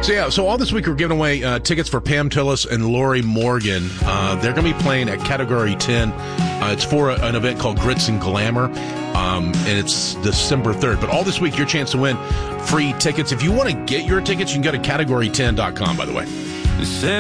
So all this week we're giving away tickets for Pam Tillis and Lori Morgan. They're going to be playing at Category 10. It's for an event called Grits and Glamour, and it's December 3rd. But all this week, your chance to win free tickets. If you want to get your tickets, you can go to category10.com, by the way.